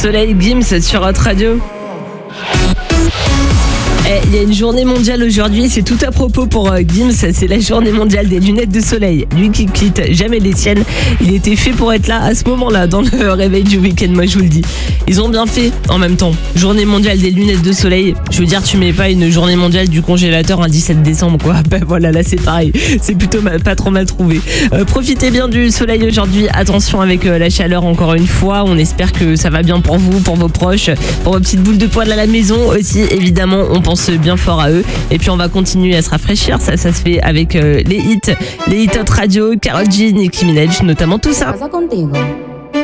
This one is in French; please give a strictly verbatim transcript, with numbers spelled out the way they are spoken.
Soleil, Gims sur Hot Radio. Il y a une journée mondiale aujourd'hui, c'est tout à propos pour euh, Gims, c'est la journée mondiale des lunettes de soleil. Lui qui quitte jamais les siennes, il était fait pour être là à ce moment-là dans le réveil du week-end, moi je vous le dis. Ils ont bien fait en même temps. Journée mondiale des lunettes de soleil, je veux dire tu mets pas une journée mondiale du congélateur un dix-sept décembre quoi. Ben voilà, là c'est pareil, c'est plutôt mal, pas trop mal trouvé. Euh, profitez bien du soleil aujourd'hui, attention avec euh, la chaleur encore une fois, on espère que ça va bien pour vous, pour vos proches, pour vos petites boules de poils à la maison aussi, évidemment on pense bien fort à eux. Et puis on va continuer à se rafraîchir. Ça, ça se fait avec euh, les hits, les hits Hot Radio, Karol G, Nicki Minaj, notamment tout ça.